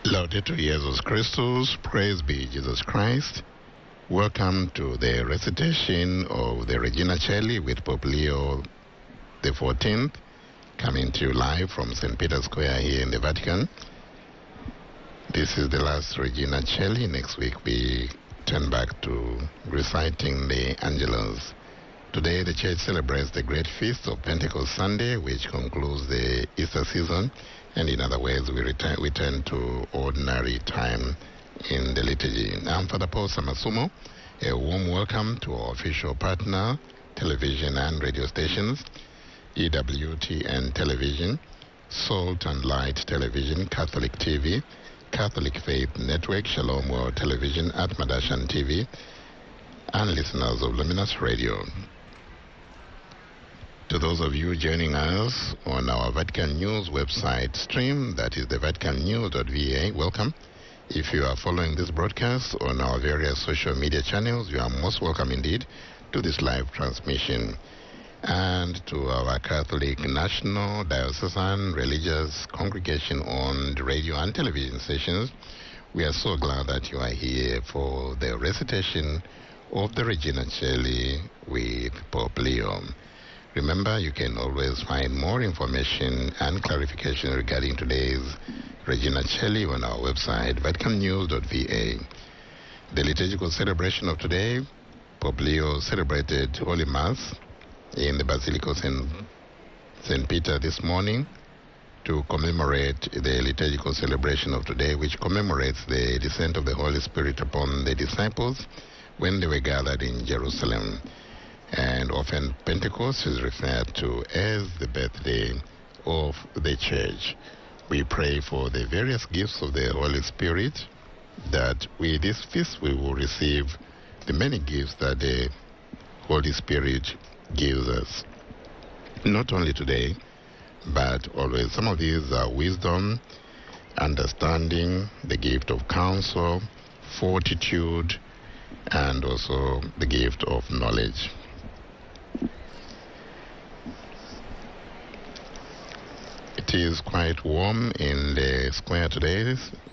Laudetur Jesus Christus, praise be Jesus Christ. Welcome to the recitation of the Regina Coeli with Pope Leo the 14th, coming to you live from St. Peter's Square here in the Vatican. This is the last Regina Coeli. Next week we turn back to reciting the Angelus. Today the Church celebrates the great feast of Pentecost Sunday, which concludes the Easter season, and in other ways we return to ordinary time in the liturgy. I'm Father Paul Samasumo. A warm welcome to our official partner, television and radio stations, EWTN Television, Salt and Light Television, Catholic TV, Catholic Faith Network, Shalom World Television, Atmadashan TV, and listeners of Luminous Radio. To those of you joining us on our Vatican News website stream, that is the vaticannews.va, welcome. If you are following this broadcast on our various social media channels, you are most welcome indeed to this live transmission. And to our Catholic National, Diocesan, Religious Congregation-owned radio and television stations, we are so glad that you are here for the recitation of the Regina Coeli with Pope Leo. Remember, you can always find more information and clarification regarding today's Regina Coeli on our website, vaticannews.va. The liturgical celebration of today, Pope Leo celebrated Holy Mass in the Basilica of St. Peter this morning to commemorate the liturgical celebration of today, which commemorates the descent of the Holy Spirit upon the disciples when they were gathered in Jerusalem. And often Pentecost is referred to as the birthday of the Church. We pray for the various gifts of the Holy Spirit, that with this feast we will receive the many gifts that the Holy Spirit gives us. Not only today, but always. Some of these are wisdom, understanding, the gift of counsel, fortitude, and also the gift of knowledge. It is quite warm in the square today.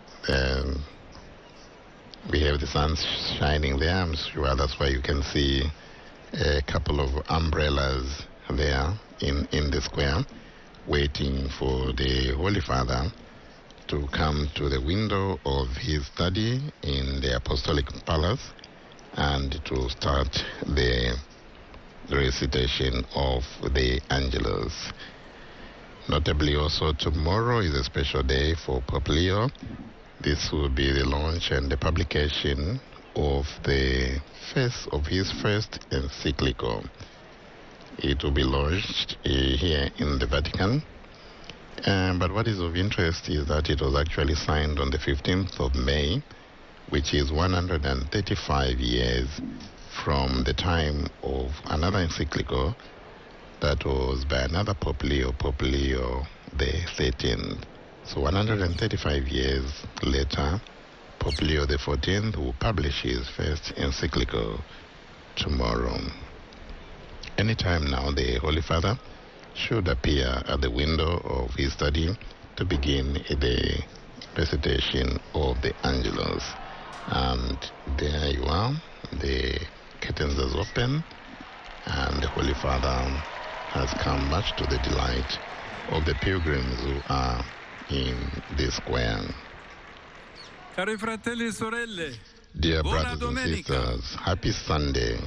We have the sun shining there. I'm sure that's why you can see a couple of umbrellas there in the square, waiting for the Holy Father to come to the window of his study in the Apostolic Palace and to start the recitation of the Angelus. Notably also tomorrow is a special day for Pope Leo. This will be the launch and the publication of his first encyclical. It will be launched here in the Vatican. But what is of interest is that it was actually signed on the 15th of May, which is 135 years from the time of another encyclical that was by another Pope Leo the 13th. So 135 years later, Pope Leo the 14th will publish his first encyclical tomorrow. Anytime now, the Holy Father should appear at the window of his study to begin the recitation of the Angelus. And there you are, the curtains are open, and the Holy Father has come much to the delight of the pilgrims who are in the square. Cari fratelli e sorelle, Dear buona brothers domenica. and sisters, happy Sunday.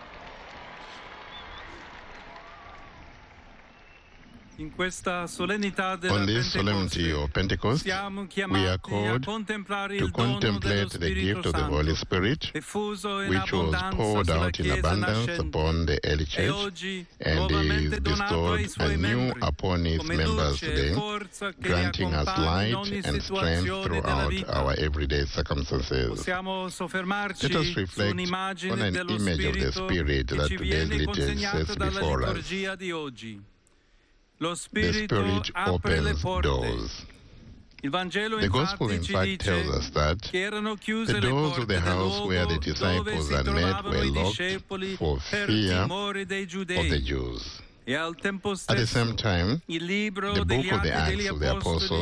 In questa solennità della On this solemnity Pentecoste of Pentecost, siamo we chiamati are a called contemplare to il dono dello contemplate the Spirito gift of the Holy Santo, Spirit, diffuso in which was abbondanza poured sulla out in Chiesa abundance nascente upon the early e church oggi and nuovamente is donato ai bestowed suoi anew membri upon its come members luce e today, forza che li granting us accompagna in light ogni and strength situazione della throughout vita. our everyday circumstances. Possiamo Let us soffermarci su reflect on un'immagine an dello image of the Spirito Spirit che that ci today's viene liturgy consegnato sets dalla before us. liturgia di oggi. Lo The Spirito Spirit apre le opens porte. doors. Il Vangelo The Gospel, infatti in ci fact, tells dice us that che erano the chiuse le doors of porte the del house where the luogo dove disciples si had met trovavano were i locked discepoli for per fear timore dei of the giudei. Jews. E al tempo At the stesso same time, il libro the degli book of the Atti degli Acts of the Apostoli Apostles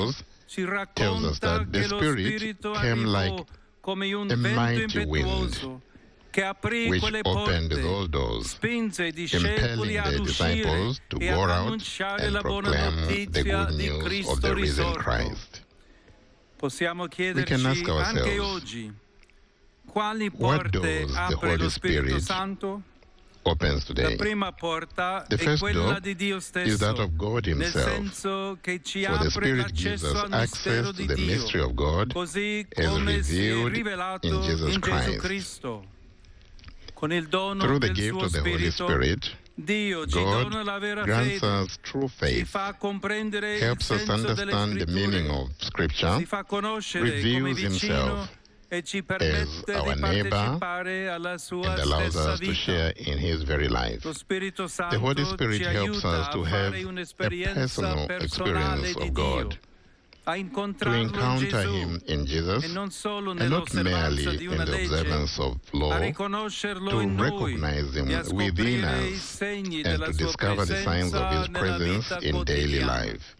ci tells us racconta that the che lo Spirit Spirito came like arrivò come un a vento mighty impetuoso che aprì which quelle opened porte, those doors, spinge i discepoli impelling ad the uscire disciples to e go ad out annunciare and la buona proclaim the notizia good di news of Cristo the risen risorto. Christ. Possiamo We can chiederci ask anche ourselves, oggi quali what porte doors the apre Holy lo Spirito Spirit Santo? opens La today? prima porta The è first quella door di Dio is that stesso, of God nel Himself. senso che ci For the apre Spirit gives l'accesso us al mistero access to di the Dio, mystery of God così as come si è revealed rivelato in Jesus in Gesù Christ. Cristo. Con il dono Through the del gift suo of the Holy Spirito, Spirit, Dio ci God dona la vera grants fede, us true ci faith, fa comprendere il helps us senso delle understand the meaning Scritture, of Scripture, si fa conoscere come reveals vicino Himself e ci permette our di neighbor, partecipare alla sua and allows stessa us to vita. share in His very life. Lo Spirito The Holy Santo Spirit ci helps aiuta us to a have fare a un'esperienza personal personale experience di of Dio, God, a to incontrarlo in encounter Gesù Him in e Jesus, non solo and not nell'osservanza merely di in una the legge, observance of law, a riconoscerlo to in noi recognize Him e a within scoprire i us, segni and della to sua discover the signs of presenza His nella presence vita in daily quotidiana. life.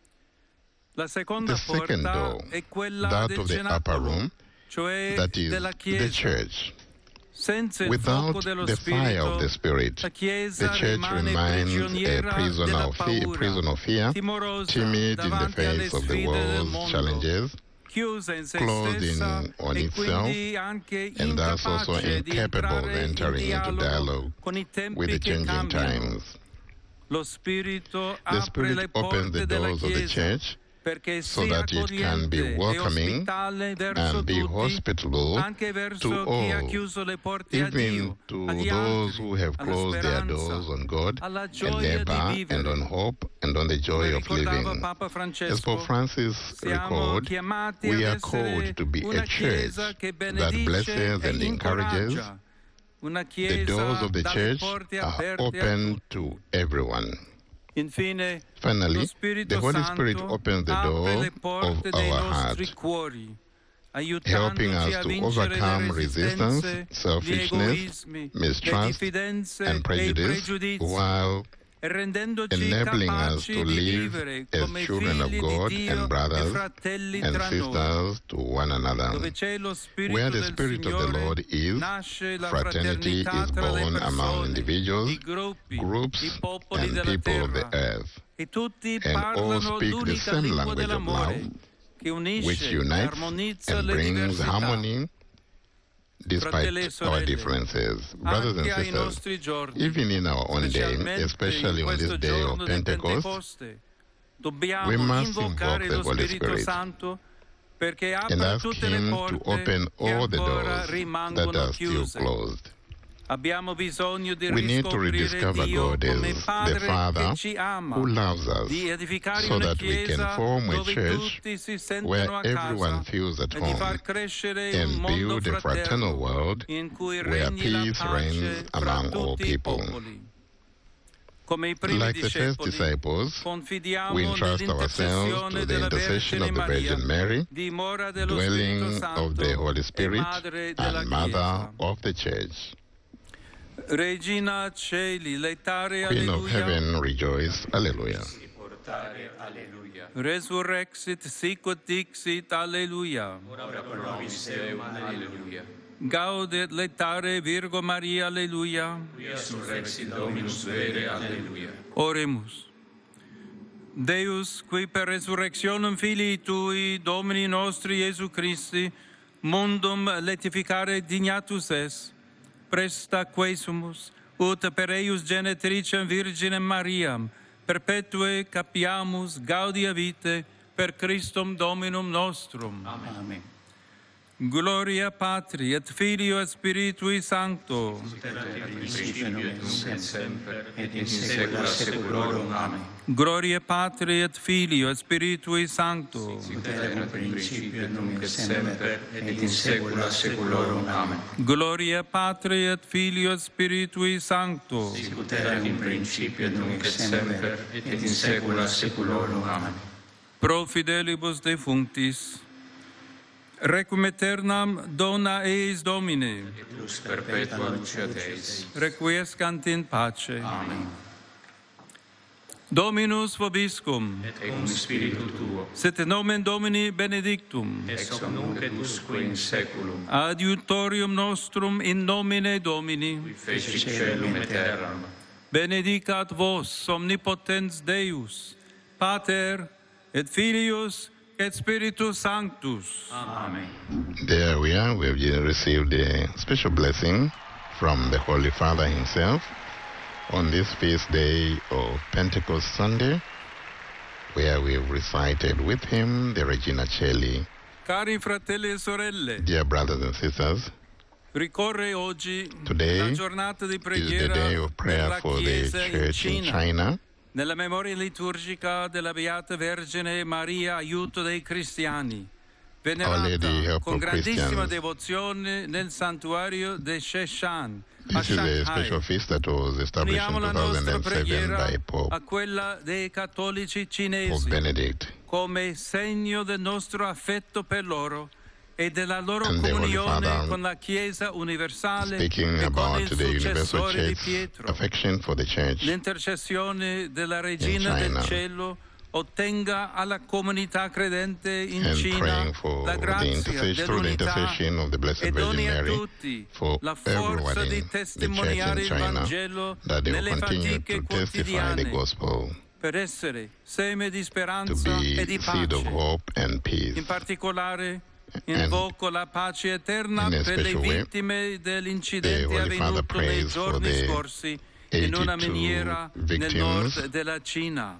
La seconda The second porta door, è quella that del of the upper cenacolo, room, cioè that is della the Chiesa. church. Senza il Without fuoco dello the fire of Spirito, the Spirit, la the Chiesa church rimane remains a prigioniera prisoner della of fear, timorosa timid in the davanti alle face of the sfide del world's mondo, challenges, chiusa in se closed stessa on e itself, quindi anche and thus also incapace di incapable of entrare in entering into dialogo dialogue con i with tempi the che changing cambiano. times. Lo Spirito The apre le Spirit opens the porte della doors of the Chiesa church perché so sia that it can be accogliente e welcoming ospitale verso and be tutti, hospitable anche verso to chi ha all, chiuso le porte a even Dio, to agli those altri, who have alla closed their speranza, doors on God alla and gioia di neighbor, and vivere. on hope and on the joy Come of ricordava living. Papa As Francesco, Pope Francis siamo recalled, chiamati we ad are essere called to be una a church Chiesa che that benedice blesses e and encourages. incoraggia, una The doors Chiesa of the dalle church porte are aperte a open tutti. to everyone. Infine, lo Finally, Spirito the Holy Spirit Santo opens the apre door le of porte dei our nostri heart, cuori, helping aiutandoci us a to vincere le overcome resistance, resistenze, gli selfishness, egoismi, le mistrust, diffidenze and e i prejudice, pregiudizi, while e rendendoci enabling us to capaci di live vivere as come children of figli di God Dio and e brothers fratelli and tra noi. sisters to one another. Dove c'è lo Spirito Where the del Spirit of the Signore, Lord is, nasce la fraternity fraternità is tra le born among persone, individuals, i gruppi, groups, i popoli and della people of the terra. earth, E tutti and all parlano speak the l'unica same lingua language of dell'amore, love, che which unisce e unites armonizza and le brings diversità. harmony despite Fratelli e our sorelle, differences. Brothers and anche ai sisters, nostri giorni, even in our own day, specialmente especially in on this questo day of giorno di Pentecost, Pentecoste, we dobbiamo must invocare invoke the lo Holy Spirito Spirit Santo perché and apra ask tutte le Him to porte open che all the ancora doors that rimangono are still chiuse. closed. Abbiamo bisogno di We need to riscoprire rediscover Dio God come as the Padre Father che ci ama, who loves us, di edificare so una that we can Chiesa form a dove church tutti si where sentono a everyone casa feels at e di far home, crescere un and mondo build a fraternal fraterno world in cui where regni la peace pace reigns fra among all tutti i people. popoli. Come i primi Like the first discepoli, disciples, confidiamo we entrust ourselves nell'intercessione to the della intercession Vergine of the Maria, Virgin Mary, dimora dello dwelling Spirito of Santo the Holy e Spirit, Madre della and Mother Chiesa. of the Church. Regina Celi, letare Queen of alleluia. Heaven, rejoice. Alleluia. Resurrexit sicut dixit, alleluia. Ora pro nobis Deum, alleluia. Gaudet letare Virgo Maria, alleluia. Quia surrexit Dominus vere, alleluia. Oremus. Deus, qui per resurrectionem Filii Tui, Domini nostri Iesu Christi, mundum letificare dignatus es, presta quesumus, ut per eius genetricem Virginem Mariam, perpetue capiamus gaudia vitae per Christum Dominum nostrum. Amen. Gloria Patri et Filio et Spiritui Sancto. In principio et nunc et semper, et in saecula saeculorum. Amen. Gloria Patri et Filio et Spiritui Sancto. Sicut erat in principio et nunc et semper, et in saecula saeculorum. Amen. Gloria Patri et Filio et Spiritui Sancto. Sicut erat in principio et nunc et semper, et in saecula saeculorum. Amen. Pro fidelibus defunctis, requiem aeternam dona eis Domine, Et lux perpetua luceat eis. requiescant in pace. Amen. Dominus vobiscum. et cum spiritu tuo, Sit nomen Domini benedictum. ex hoc nunc et usque in saeculum, Adiutorium nostrum in nomine Domini. qui feci caelum et terram. Benedicat vos omnipotens Deus, Pater et Filius et Spiritus Sanctus. Amen. There we are. We have received a special blessing from the Holy Father himself on this feast day of Pentecost Sunday, where we have recited with him the Regina Caeli. Cari fratelli e sorelle, Dear brothers and sisters, ricorre oggi today la giornata di is the preghiera day of per prayer la for the Chiesa in church in China. nella memoria liturgica della Beata Vergine Maria, aiuto dei cristiani, venerata Lady, help con of grandissima Christians. devozione nel santuario di Sheshan a This is a Shanghai. special feast that was established in Uniamo la nostra 2007 preghiera by Pope a quella dei cattolici Pope cinesi Benedict. come segno del nostro affetto per loro e della loro And the Holy comunione Father, con la Chiesa universale Speaking e con about il the Universal successore di Church, Pietro. affection for the church, L'intercessione della Regina del China. Cielo ottenga alla comunità credente in and Cina praying for la the grazia intercession, through the dell'unità intercession of the Blessed e Virgin doni a Mary tutti for la everyone forza in di the church testimoniare in il China, Vangelo that they will nelle continue fatiche to testify the quotidiane gospel, per essere seme di to speranza e di be seed of pace. hope and peace. In particolare invoco la pace eterna in a per le special way, vittime the dell'incidente Holy Father avvenuto nei prays for giorni the scorsi in una 82 miniera nel victims nord della Cina.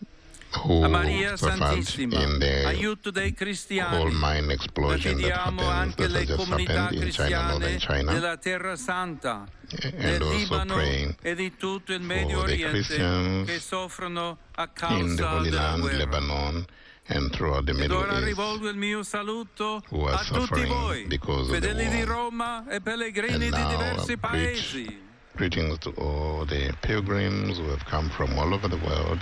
who A Maria suffered Santissima, in the aiuto dei coal cristiani, mine explosion that affidiamo anche has le just comunità happened in China, northern cristiane China, della Terra Santa, and del also Libano praying e di tutto il Medio for the Oriente Christians che soffrono a in the causa Holy della Land, guerra. Lebanon, and throughout the Ed Middle ora East, rivolgo il mio saluto who are a tutti suffering voi, because of the fedeli di war. Roma e pellegrini And di now diversi I paesi. Greetings to all the pilgrims who have come from all over the world,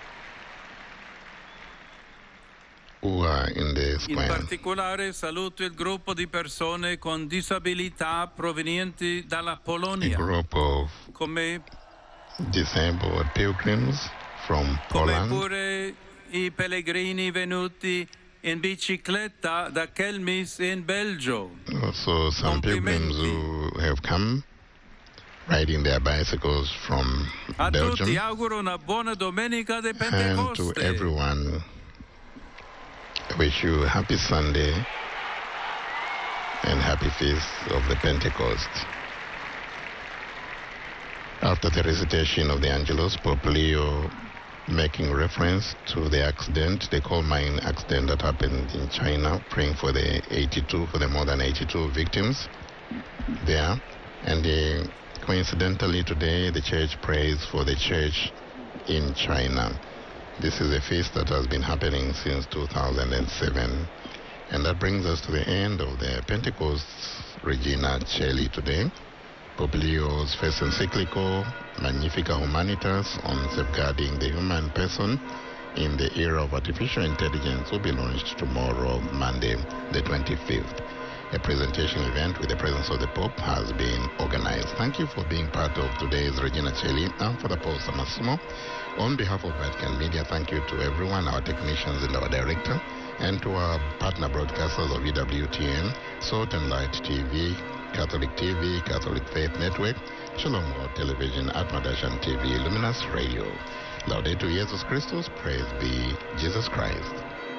who are in the In square. particolare saluto il gruppo di persone con disabilità provenienti dalla A Polonia, group of come disabled pilgrims from Poland, pure i pellegrini venuti in bicicletta da Kelmis in Belgio. also some pilgrims who have come riding their bicycles from A tutti Belgium, auguro una buona domenica di and to Pentecoste. everyone I wish you a happy Sunday and happy feast of the Pentecost. After the recitation of the Angelus, Pope Leo, making reference to the accident, the coal mine accident that happened in China, praying for the more than 82 victims there. And coincidentally today, the church prays for the church in China. This is a feast that has been happening since 2007. And that brings us to the end of the Pentecost Regina Caeli today. Pope Leo's first encyclical, Magnificat Humanitas, on safeguarding the human person in the era of artificial intelligence, will be launched tomorrow, Monday, the 25th. A presentation event with the presence of the Pope has been organized. Thank you for being part of today's Regina Caeli. I'm Father Paul Samassimo. On behalf of Vatican Media, thank you to everyone, our technicians and our director, and to our partner broadcasters of EWTN, Salt and Light TV, Catholic TV, Catholic Faith Network, Shalom World Television, Atmadashan TV, Luminous Radio. Laudetur Jesus Christus, praise be Jesus Christ.